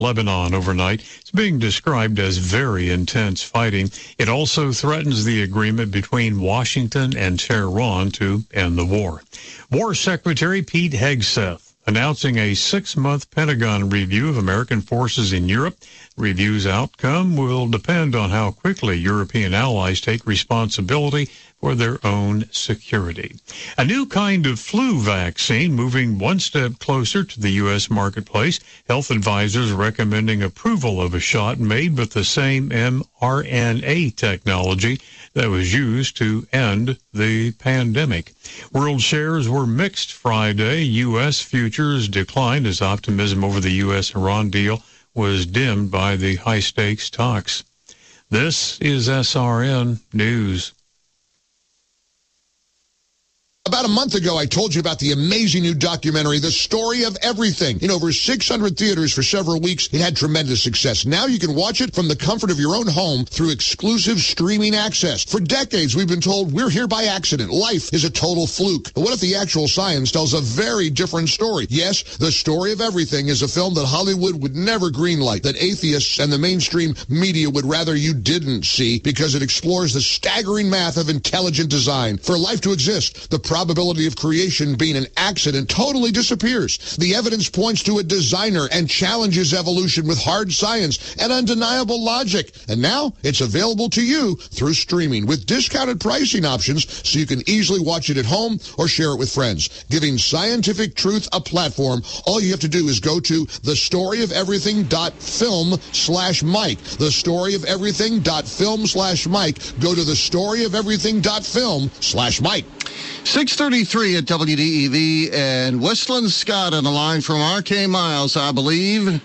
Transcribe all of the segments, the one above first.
Lebanon overnight. It's being described as very intense fighting. It also threatens the agreement between Washington and Tehran to end the war. War Secretary Pete Hegseth announcing a 6-month Pentagon review of American forces in Europe. Review's outcome will depend on how quickly European allies take responsibility for their own security. A new kind of flu vaccine moving one step closer to the U.S. marketplace. Health advisors recommending approval of a shot made with the same mRNA technology that was used to end the pandemic. World shares were mixed Friday. U.S. futures declined as optimism over the U.S.-Iran deal was dimmed by the high-stakes talks. This is SRN News. About a month ago, I told you about the amazing new documentary, The Story of Everything. In over 600 theaters for several weeks, it had tremendous success. Now you can watch it from the comfort of your own home through exclusive streaming access. For decades, we've been told we're here by accident. Life is a total fluke. But what if the actual science tells a very different story? Yes, The Story of Everything is a film that Hollywood would never greenlight, that atheists and the mainstream media would rather you didn't see, because it explores the staggering math of intelligent design. For life to exist, the probability of creation being an accident totally disappears. The evidence points to a designer and challenges evolution with hard science and undeniable logic. And now it's available to you through streaming with discounted pricing options so you can easily watch it at home or share it with friends. Giving scientific truth a platform, all you have to do is go to thestoryofeverything.film/Mike. Thestoryofeverything.film/Mike. Go to thestoryofeverything.film/Mike. 6:33 at WDEV, and Westland Scott on the line from RK Miles, I believe.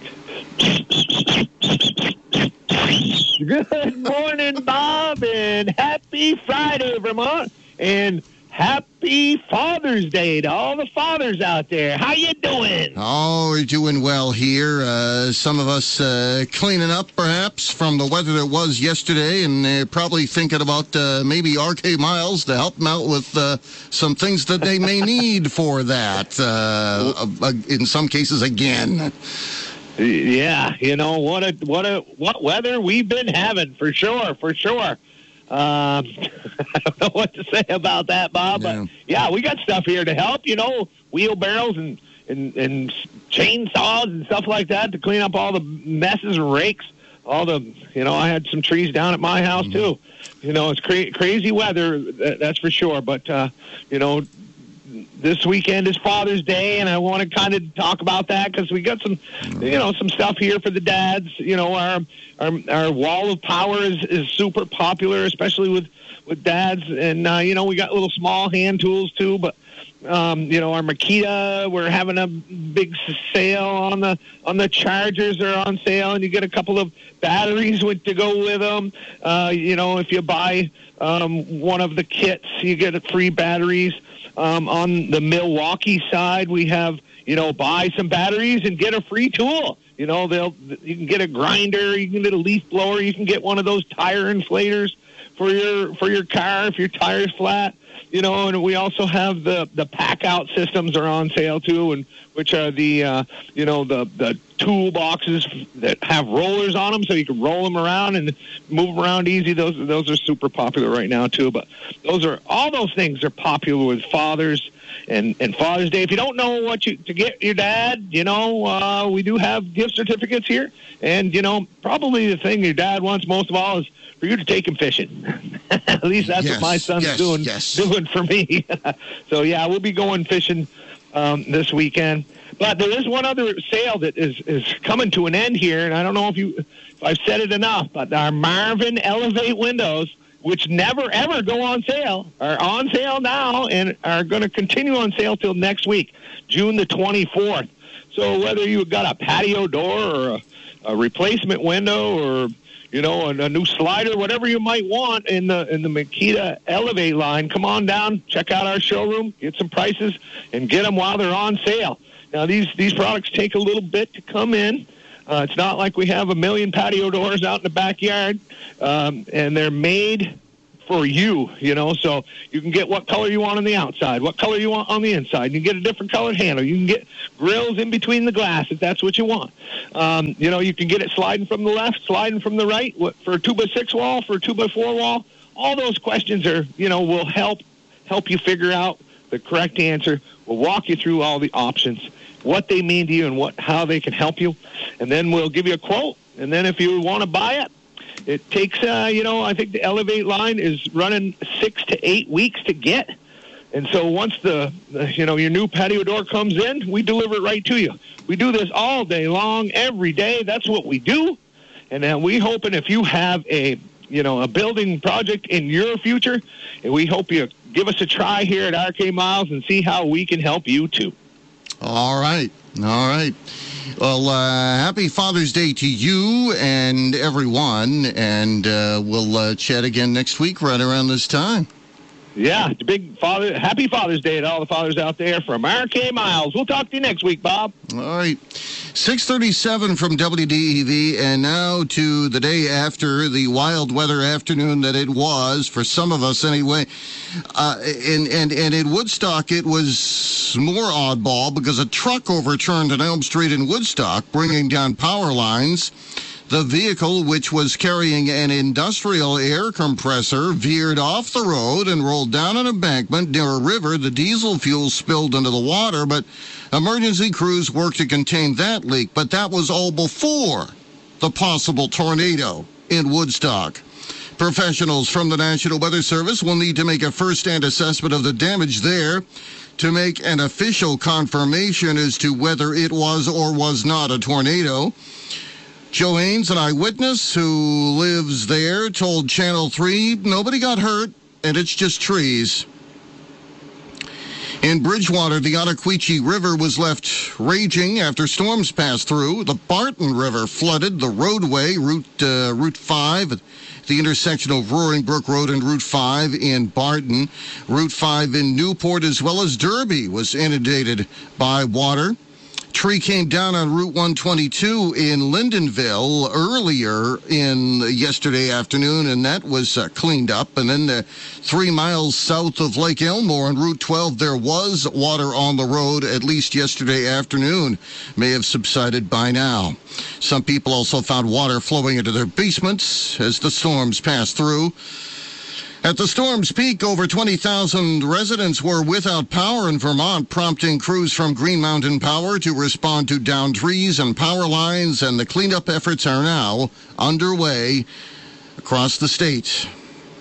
Good morning, Bob, and happy Friday, Vermont, and happy Father's Day to all the fathers out there. How you doing? Oh, we're doing well here. Some of us cleaning up, perhaps, from the weather that was yesterday, and they're probably thinking about maybe RK Miles to help them out with some things that they may need for that, in some cases again. Yeah, you know, what weather we've been having, for sure. I don't know what to say about that, Bob, but yeah, we got stuff here to help, you know, wheelbarrows and chainsaws and stuff like that to clean up all the messes and rakes, all the, you know, I had some trees down at my house too. You know, it's crazy weather, that's for sure, but, you know, this weekend is Father's Day, and I want to kind of talk about that because we got some, you know, some stuff here for the dads. You know, our wall of power is super popular, especially with dads, and you know, we got little small hand tools too. But you know, our Makita, we're having a big sale on the chargers are on sale, and you get a couple of batteries to go with them. You know, if you buy one of the kits, you get free batteries. On the Milwaukee side, we have, you know, buy some batteries and get a free tool. You know, you can get a grinder, you can get a leaf blower, you can get one of those tire inflators for your car if your tire's flat. You know, and we also have the pack out systems are on sale too, and which are the you know, the toolboxes that have rollers on them, so you can roll them around and move them around easy. Those are super popular right now too. But all those things are popular with fathers and Father's Day. If you don't know what to get your dad, you know, we do have gift certificates here, and you know, probably the thing your dad wants most of all is for you to take him fishing. At least that's what my son's doing for me. So yeah, we'll be going fishing this weekend. But there is one other sale that is coming to an end here, and I don't know if I've said it enough, but our Marvin Elevate windows, which never ever go on sale, are on sale now and are going to continue on sale till next week, June the 24th. So whether you've got a patio door or a replacement window or, you know, a new slider, whatever you might want in the Makita Elevate line, come on down, check out our showroom, get some prices, and get them while they're on sale. Now, these products take a little bit to come in. It's not like we have a million patio doors out in the backyard, and they're made for you, so you can get what color you want on the outside, what color you want on the inside. You can get a different colored handle. You can get grills in between the glass if that's what you want. You can get it sliding from the left, sliding from the right, for a 2x6 wall, for a 2x4 wall. All those questions are, will help you figure out the correct answer. We'll walk you through all the options, what they mean to you and how they can help you. And then we'll give you a quote. And then if you want to buy it, it takes, I think the Elevate line is running 6 to 8 weeks to get. And so once your new patio door comes in, we deliver it right to you. We do this all day long, every day. That's what we do. And then we hoping if you have a building project in your future, and we hope you give us a try here at RK Miles and see how we can help you too. All right. Well, happy Father's Day to you and everyone, and we'll chat again next week right around this time. Yeah, happy Father's Day to all the fathers out there from RK Miles. We'll talk to you next week, Bob. All right. 6:37 from WDEV, and now to the day after the wild weather afternoon that it was, for some of us anyway. And in Woodstock, it was more oddball because a truck overturned on Elm Street in Woodstock, bringing down power lines. The vehicle, which was carrying an industrial air compressor, veered off the road and rolled down an embankment near a river. The diesel fuel spilled into the water, but emergency crews worked to contain that leak. But that was all before the possible tornado in Woodstock. Professionals from the National Weather Service will need to make a first-hand assessment of the damage there to make an official confirmation as to whether it was or was not a tornado. Joe Haynes, an eyewitness who lives there, told Channel 3, nobody got hurt, and it's just trees. In Bridgewater, the Ottaquechee River was left raging after storms passed through. The Barton River flooded the roadway, Route 5, at the intersection of Roaring Brook Road and Route 5 in Barton. Route 5 in Newport, as well as Derby, was inundated by water. Tree came down on Route 122 in Lyndonville earlier in yesterday afternoon, and that was cleaned up. And then 3 miles south of Lake Elmore on Route 12, there was water on the road, at least yesterday afternoon. May have subsided by now. Some people also found water flowing into their basements as the storms passed through. At the storm's peak, over 20,000 residents were without power in Vermont, prompting crews from Green Mountain Power to respond to downed trees and power lines, and the cleanup efforts are now underway across the state.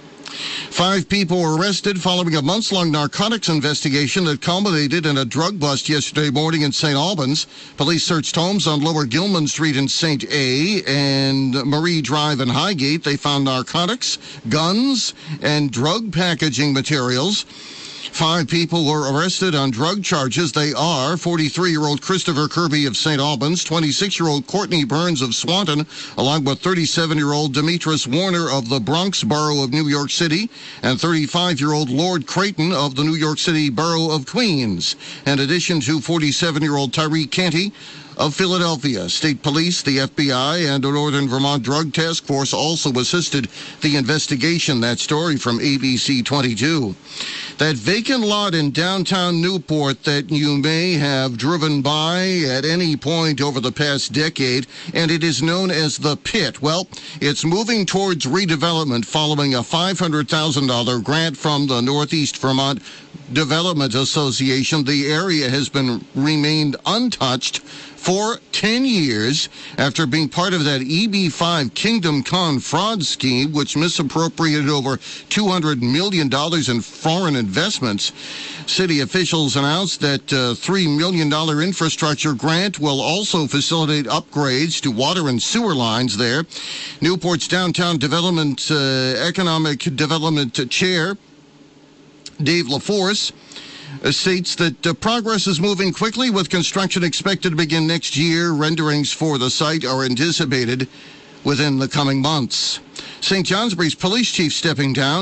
5 people were arrested following a months-long narcotics investigation that culminated in a drug bust yesterday morning in St. Albans. Police searched homes on Lower Gilman Street in St. A. and Marie Drive in Highgate. They found narcotics, guns, and drug packaging materials. 5 people were arrested on drug charges. They are 43-year-old Christopher Kirby of St. Albans, 26-year-old Courtney Burns of Swanton, along with 37-year-old Demetris Warner of the Bronx Borough of New York City, and 35-year-old Lord Creighton of the New York City Borough of Queens, in addition to 47-year-old Tyreek Canty of Philadelphia. State Police, the FBI, and the Northern Vermont Drug Task Force also assisted the investigation. That story from ABC 22. That vacant lot in downtown Newport that you may have driven by at any point over the past decade, and it is known as the Pit. Well, it's moving towards redevelopment following a $500,000 grant from the Northeast Vermont Development Association. The area has remained untouched for 10 years after being part of that EB5 Kingdom Come fraud scheme, which misappropriated over $200 million in foreign investments. City officials announced that $3 million infrastructure grant will also facilitate upgrades to water and sewer lines there. Newport's Downtown Development Economic Development Chair, Dave LaForce, states that progress is moving quickly, with construction expected to begin next year. Renderings for the site are anticipated within the coming months. St. Johnsbury's police chief stepping down.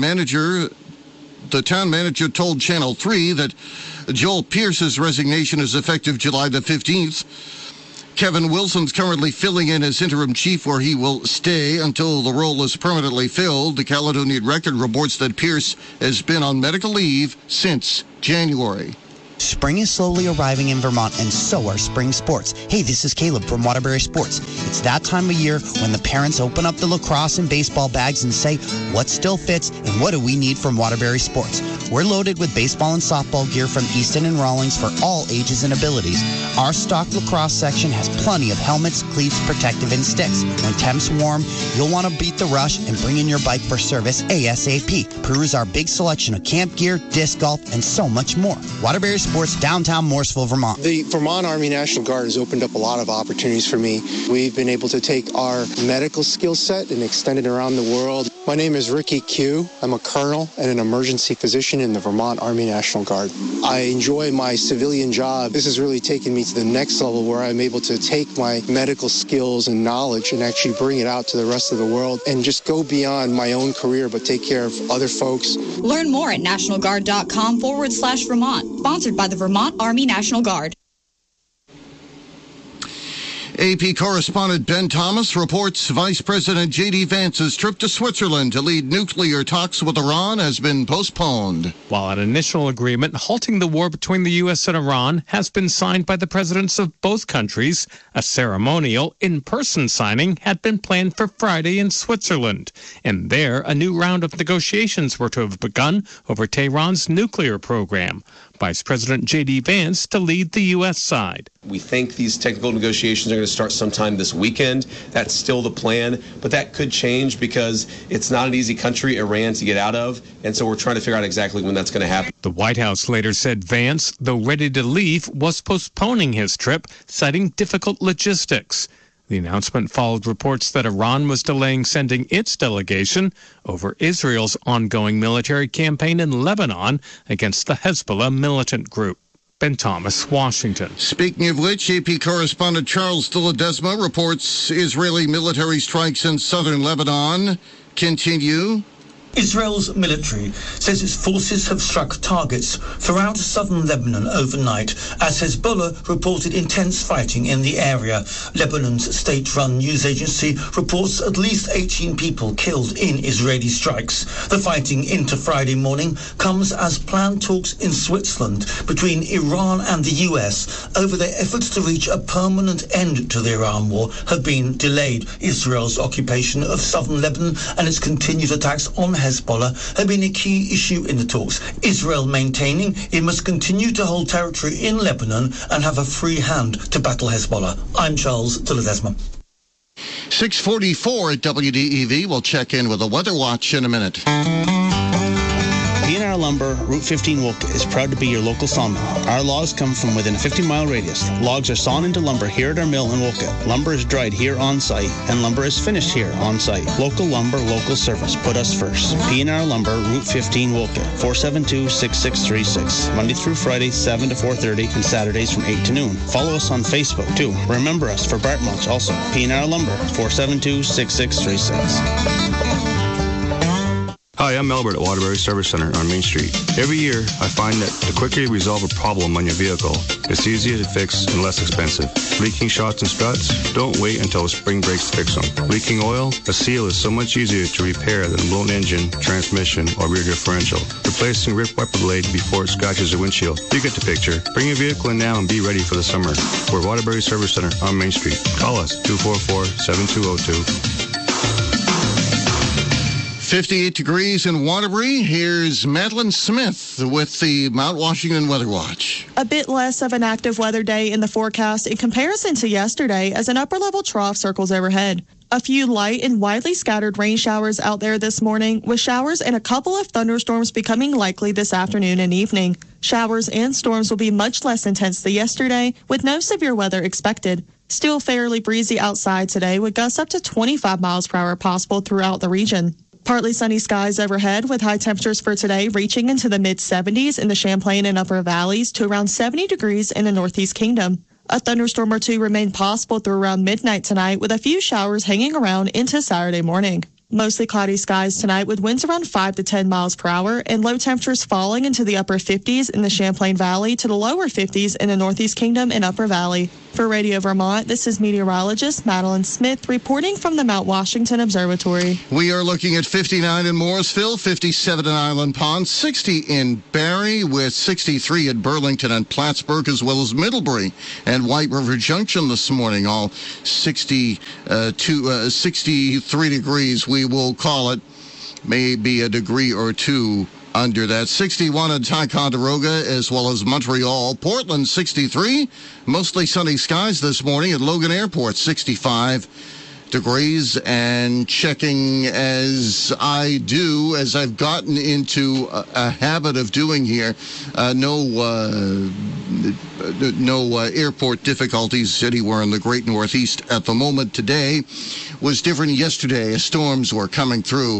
The town manager told Channel 3 that Joel Pierce's resignation is effective July the 15th. Kevin Wilson's currently filling in as interim chief, where he will stay until the role is permanently filled. The Caledonian Record reports that Pierce has been on medical leave since January. Spring is slowly arriving in Vermont, and so are spring sports. Hey, this is Caleb from Waterbury Sports. It's that time of year when the parents open up the lacrosse and baseball bags and say, what still fits and what do we need from Waterbury Sports? We're loaded with baseball and softball gear from Easton and Rawlings for all ages and abilities. Our stock lacrosse section has plenty of helmets, cleats, protective, and sticks. When temps warm, you'll want to beat the rush and bring in your bike for service ASAP. Peruse our big selection of camp gear, disc golf, and so much more. Waterbury Sports, downtown Morrisville, Vermont. The Vermont Army National Guard has opened up a lot of opportunities for me. We've been able to take our medical skill set and extend it around the world. My name is Ricky Q. I'm a colonel and an emergency physician in the Vermont Army National Guard. I enjoy my civilian job. This has really taken me to the next level where I'm able to take my medical skills and knowledge and actually bring it out to the rest of the world and just go beyond my own career but take care of other folks. Learn more at nationalguard.com/Vermont. Sponsored by the Vermont Army National Guard. AP correspondent Ben Thomas reports Vice President J.D. Vance's trip to Switzerland to lead nuclear talks with Iran has been postponed. While an initial agreement halting the war between the U.S. and Iran has been signed by the presidents of both countries, a ceremonial in-person signing had been planned for Friday in Switzerland. And there, a new round of negotiations were to have begun over Tehran's nuclear program. Vice President J.D. Vance to lead the U.S. side. We think these technical negotiations are going to start sometime this weekend. That's still the plan, but that could change because it's not an easy country, Iran, to get out of, and so we're trying to figure out exactly when that's going to happen. The White House later said Vance, though ready to leave, was postponing his trip, citing difficult logistics. The announcement followed reports that Iran was delaying sending its delegation over Israel's ongoing military campaign in Lebanon against the Hezbollah militant group. Ben Thomas, Washington. Speaking of which, AP correspondent Charles de Ledesma reports Israeli military strikes in southern Lebanon continue. Israel's military says its forces have struck targets throughout southern Lebanon overnight as Hezbollah reported intense fighting in the area. Lebanon's state-run news agency reports at least 18 people killed in Israeli strikes. The fighting into Friday morning comes as planned talks in Switzerland between Iran and the US over their efforts to reach a permanent end to the Iran war have been delayed. Israel's occupation of southern Lebanon and its continued attacks on Hezbollah have been a key issue in the talks. Israel maintaining it must continue to hold territory in Lebanon and have a free hand to battle Hezbollah. I'm Charles de Ledesma. 6:44 at WDEV. We'll check in with a weather watch in a minute. P&R Lumber, Route 15 Wolcott is proud to be your local sawmill. Our logs come from within a 50-mile radius. Logs are sawn into lumber here at our mill in Wolcott. Lumber is dried here on site, and lumber is finished here on site. Local lumber, local service. Put us first. P&R Lumber, Route 15 Wolcott, 472-6636. Monday through Friday, 7 to 4:30, and Saturdays from 8 to noon. Follow us on Facebook, too. Remember us for Bart Mulch also. P&R Lumber, 472-6636. Hi, I'm Albert at Waterbury Service Center on Main Street. Every year, I find that the quicker you resolve a problem on your vehicle, it's easier to fix and less expensive. Leaking shocks and struts? Don't wait until the spring breaks to fix them. Leaking oil? A seal is so much easier to repair than a blown engine, transmission, or rear differential. Replacing ripped wiper blade before it scratches the windshield. You get the picture. Bring your vehicle in now and be ready for the summer. We're Waterbury Service Center on Main Street. Call us, 244-7202. 58 degrees in Waterbury. Here's Madeline Smith with the Mount Washington Weather Watch. A bit less of an active weather day in the forecast in comparison to yesterday as an upper-level trough circles overhead. A few light and widely scattered rain showers out there this morning, with showers and a couple of thunderstorms becoming likely this afternoon and evening. Showers and storms will be much less intense than yesterday, with no severe weather expected. Still fairly breezy outside today, with gusts up to 25 miles per hour possible throughout the region. Partly sunny skies overhead, with high temperatures for today reaching into the mid-70s in the Champlain and Upper Valleys to around 70 degrees in the Northeast Kingdom. A thunderstorm or two remain possible through around midnight tonight, with a few showers hanging around into Saturday morning. Mostly cloudy skies tonight, with winds around 5 to 10 miles per hour and low temperatures falling into the upper 50s in the Champlain Valley to the lower 50s in the Northeast Kingdom and Upper Valley. For Radio Vermont, this is meteorologist Madeline Smith reporting from the Mount Washington Observatory. We are looking at 59 in Morrisville, 57 in Island Pond, 60 in Barrie, with 63 at Burlington and Plattsburgh, as well as Middlebury and White River Junction this morning, all 63 degrees, we will call it. Maybe a degree or two under that. 61 in Ticonderoga as well as Montreal. Portland 63. Mostly sunny skies this morning at Logan Airport, 65 degrees. And checking as I do, as I've gotten into a habit of doing here, no airport difficulties anywhere in the Great Northeast at the moment. Today was different yesterday as storms were coming through.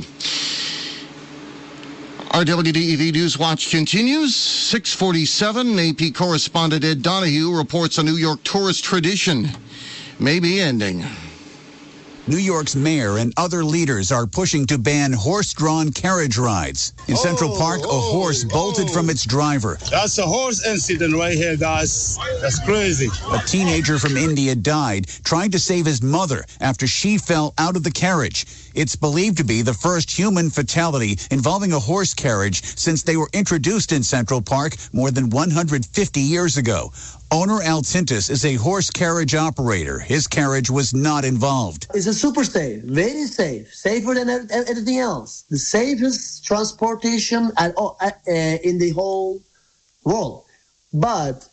Our WDEV News Watch continues. 6:47, AP correspondent Ed Donahue reports a New York tourist tradition may be ending. New York's mayor and other leaders are pushing to ban horse-drawn carriage rides. In Central Park, a horse bolted from its driver. That's a horse incident right here, guys. That's crazy. A teenager from India died trying to save his mother after she fell out of the carriage. It's believed to be the first human fatality involving a horse carriage since they were introduced in Central Park more than 150 years ago. Owner Al Tintus is a horse carriage operator. His carriage was not involved. It's a super safe, very safe, safer than everything else. The safest transportation in the whole world. But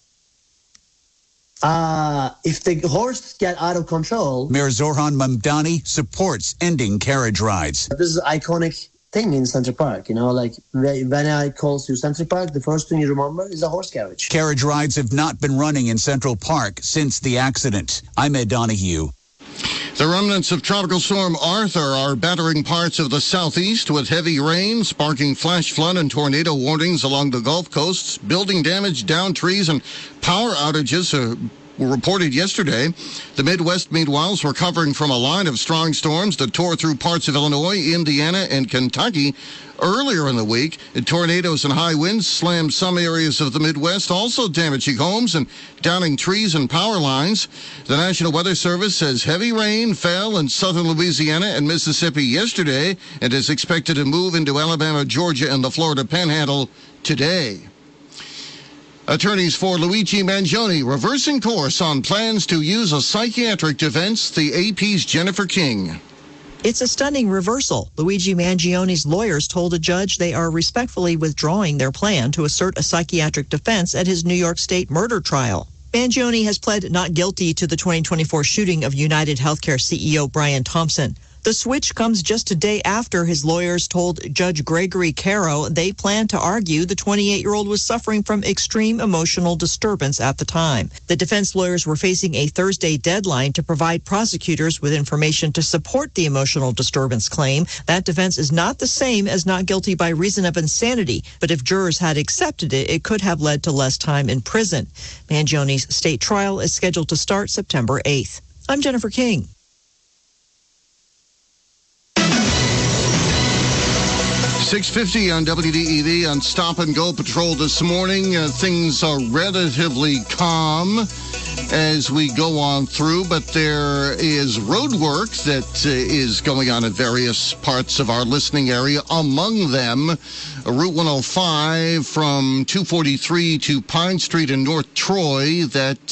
if the horse get out of control... Mayor Zoran Mamdani supports ending carriage rides. This is iconic thing in Central Park, like when I calls to Central Park, the first thing you remember is a horse carriage. Carriage rides have not been running in Central Park since the accident. I'm Ed Donahue. The remnants of Tropical Storm Arthur are battering parts of the southeast with heavy rain, sparking flash flood and tornado warnings along the Gulf Coast. Building damage, downed trees, and power outages were reported yesterday. The Midwest, meanwhile, is recovering from a line of strong storms that tore through parts of Illinois, Indiana, and Kentucky earlier in the week. Tornadoes and high winds slammed some areas of the Midwest, also damaging homes and downing trees and power lines. The National Weather Service says heavy rain fell in southern Louisiana and Mississippi yesterday and is expected to move into Alabama, Georgia, and the Florida Panhandle today. Attorneys for Luigi Mangione reversing course on plans to use a psychiatric defense. The AP's Jennifer King. It's a stunning reversal. Luigi Mangione's lawyers told a judge they are respectfully withdrawing their plan to assert a psychiatric defense at his New York State murder trial. Mangione has pled not guilty to the 2024 shooting of United Healthcare CEO Brian Thompson. The switch comes just a day after his lawyers told Judge Gregory Caro they plan to argue the 28-year-old was suffering from extreme emotional disturbance at the time. The defense lawyers were facing a Thursday deadline to provide prosecutors with information to support the emotional disturbance claim. That defense is not the same as not guilty by reason of insanity, but if jurors had accepted it, it could have led to less time in prison. Mangione's state trial is scheduled to start September 8th. I'm Jennifer King. 6:50 on WDEV on Stop and Go Patrol this morning. Things are relatively calm as we go on through, but there is road work that is going on in various parts of our listening area. Among them, Route 105 from 243 to Pine Street in North Troy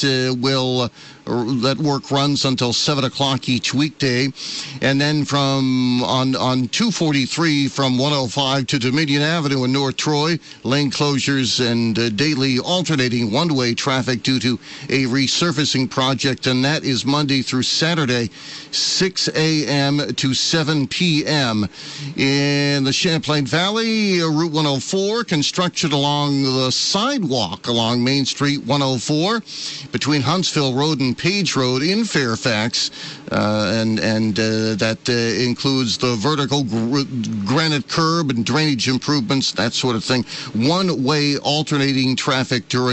that work runs until 7 o'clock each weekday. And then from on 243 from 105 to Dominion Avenue in North Troy, lane closures and daily alternating one-way traffic due to a resurfacing project, and that is Monday through Saturday, 6 a.m. to 7 p.m. In the Champlain Valley, Route 104, construction along the sidewalk along Main Street 104 between Huntsville Road and Page Road in Fairfax, and that includes the vertical granite curb and drainage improvements, that sort of thing. One-way alternating traffic during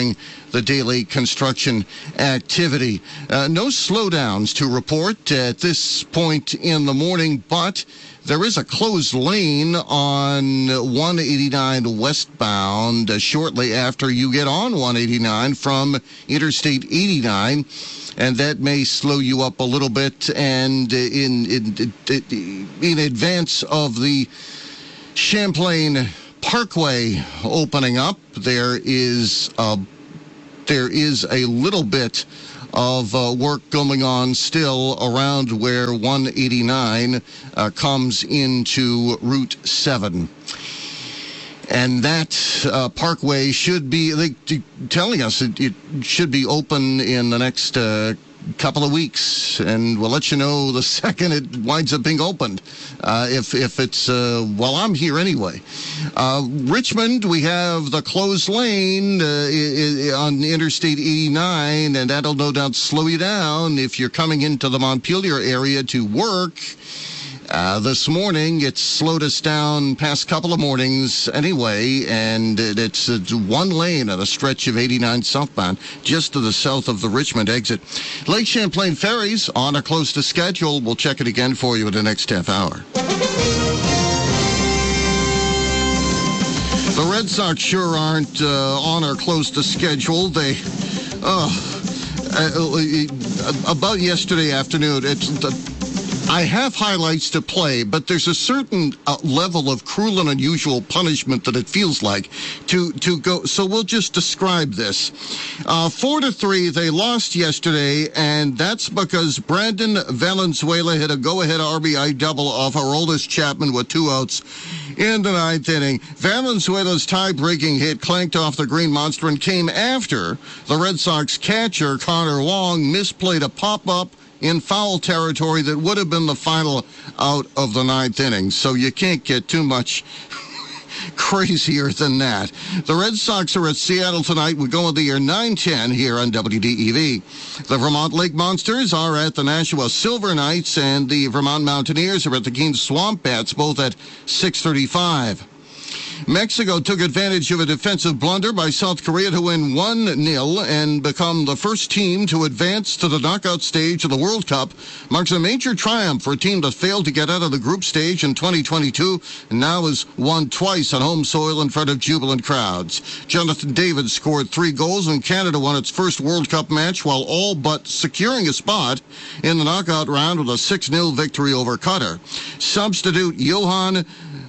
the daily construction activity. No slowdowns to report at this point in the morning, but there is a closed lane on 189 westbound shortly after you get on 189 from Interstate 89. And that may slow you up a little bit. And in advance of the Champlain Parkway opening up, there is a little bit of work going on still around where 189 comes into Route 7. And that parkway should be telling us it should be open in the next couple of weeks, and we'll let you know the second it winds up being opened. If it's while I'm here anyway. Richmond, we have the closed lane on Interstate 89, and that'll no doubt slow you down if you're coming into the Montpelier area to work. This morning, it slowed us down past couple of mornings anyway, and it's one lane on a stretch of 89 southbound, just to the south of the Richmond exit. Lake Champlain ferries on or close to schedule. We'll check it again for you in the next half hour. The Red Sox sure aren't on or close to schedule. They, about yesterday afternoon, I have highlights to play, but there's a certain level of cruel and unusual punishment that it feels like to go. So we'll just describe this. 4-3, they lost yesterday, and that's because Brandon Valenzuela hit a go-ahead RBI double off Aroldis Chapman with 2 outs in the 9th inning. Valenzuela's tie-breaking hit clanked off the Green Monster and came after the Red Sox catcher, Connor Long, misplayed a pop-up in foul territory that would have been the final out of the 9th inning. So you can't get too much crazier than that. The Red Sox are at Seattle tonight. We go on the air 9:10 here on WDEV. The Vermont Lake Monsters are at the Nashua Silver Knights, and the Vermont Mountaineers are at the Keene Swamp Bats, both at 6:35. Mexico took advantage of a defensive blunder by South Korea to win 1-0 and become the first team to advance to the knockout stage of the World Cup. Marks a major triumph for a team that failed to get out of the group stage in 2022 and now has won twice on home soil in front of jubilant crowds. Jonathan David scored 3 goals and Canada won its first World Cup match while all but securing a spot in the knockout round with a 6-0 victory over Qatar. Substitute Johan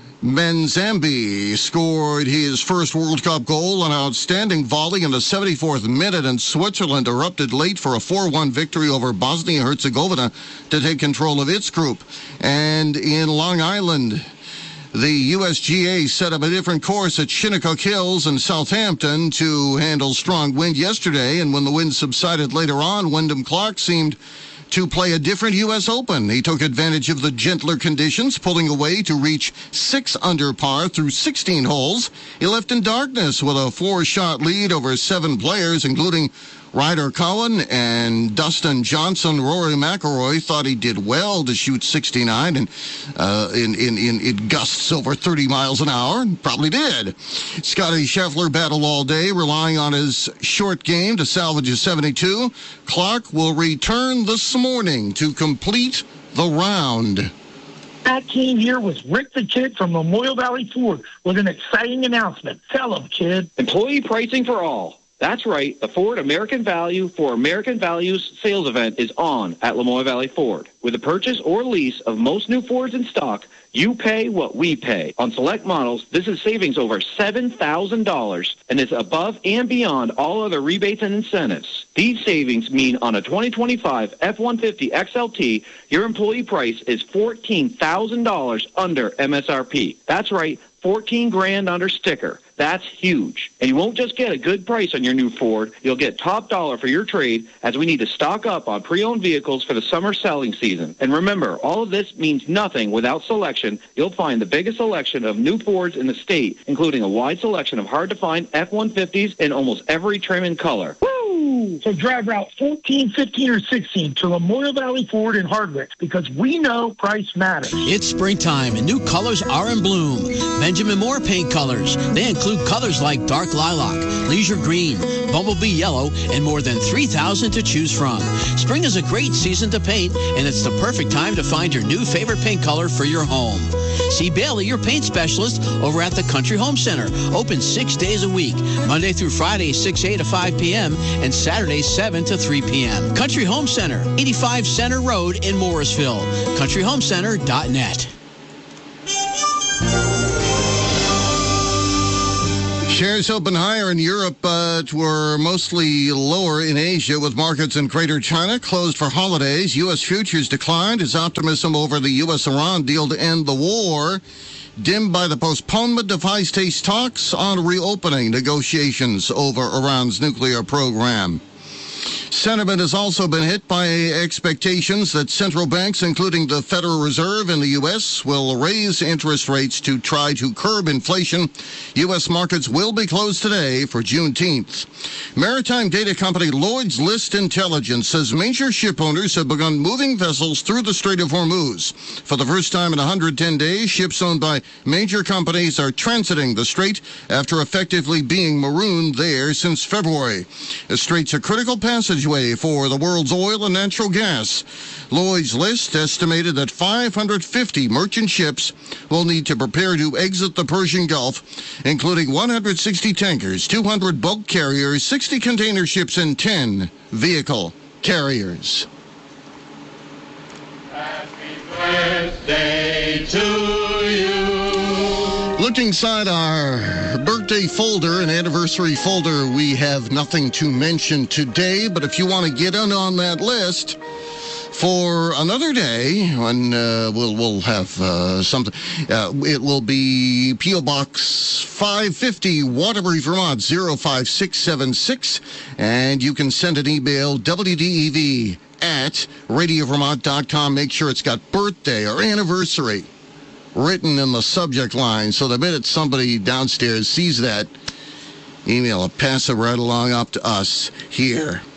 Menzambi scored his first World Cup goal, an outstanding volley in the 74th minute, and Switzerland erupted late for a 4-1 victory over Bosnia-Herzegovina to take control of its group. And in Long Island, the USGA set up a different course at Shinnecock Hills in Southampton to handle strong wind yesterday, and when the wind subsided later on, Wyndham Clark seemed to play a different U.S. Open. He took advantage of the gentler conditions, pulling away to reach 6 under par through 16 holes. He left in darkness with a 4-shot lead over 7 players, including Ryder Cohen and Dustin Johnson. Rory McIlroy thought he did well to shoot 69 and in gusts over 30 miles an hour, and probably did. Scotty Scheffler battled all day, relying on his short game to salvage a 72. Clark will return this morning to complete the round. Matt Keene here with Rick the Kid from Memorial Valley Ford with an exciting announcement. Tell him, kid. Employee pricing for all. That's right. The Ford American Value for American Values sales event is on at Lamoille Valley Ford. With the purchase or lease of most new Fords in stock, you pay what we pay. On select models, this is savings over $7,000 and is above and beyond all other rebates and incentives. These savings mean on a 2025 F-150 XLT, your employee price is $14,000 under MSRP. That's right, $14,000 under sticker. That's huge. And you won't just get a good price on your new Ford. You'll get top dollar for your trade, as we need to stock up on pre-owned vehicles for the summer selling season. And remember, all of this means nothing without selection. You'll find the biggest selection of new Fords in the state, including a wide selection of hard-to-find F-150s in almost every trim and color. Woo! value. So drive Route 14, 15, or 16 to Lamoille Valley Ford in Hardwick because we know price matters. It's springtime and new colors are in bloom. Benjamin Moore paint colors. They include colors like dark lilac, leisure green, bumblebee yellow, and more than 3,000 to choose from. Spring is a great season to paint, and it's the perfect time to find your new favorite paint color for your home. See Bailey, your paint specialist, over at the Country Home Center. Open 6 days a week, Monday through Friday, 6 a.m. to 5 p.m., and Saturdays, 7 to 3 p.m. Country Home Center, 85 Center Road in Morrisville. CountryHomeCenter.net. Shares open higher in Europe, but were mostly lower in Asia, with markets in Greater China closed for holidays. U.S. futures declined as optimism over the U.S.-Iran deal to end the war dimmed by the postponement of high-stakes talks on reopening negotiations over Iran's nuclear program. Sentiment has also been hit by expectations that central banks, including the Federal Reserve in the U.S., will raise interest rates to try to curb inflation. U.S. markets will be closed today for Juneteenth. Maritime data company Lloyd's List Intelligence says major ship owners have begun moving vessels through the Strait of Hormuz. For the first time in 110 days, ships owned by major companies are transiting the strait after effectively being marooned there since February. The strait's a critical passageway for the world's oil and natural gas. Lloyd's List estimated that 550 merchant ships will need to prepare to exit the Persian Gulf, including 160 tankers, 200 bulk carriers, 60 container ships, and 10 vehicle carriers. Happy birthday to you. Look inside our birthday folder and anniversary folder. We have nothing to mention today, but if you want to get in on that list for another day, when we'll have something. It will be P.O. Box 550, Waterbury, Vermont, 05676, and you can send an email, WDEV@radiovermont.com. Make sure it's got birthday or anniversary written in the subject line, so the minute somebody downstairs sees that email, pass it right along up to us here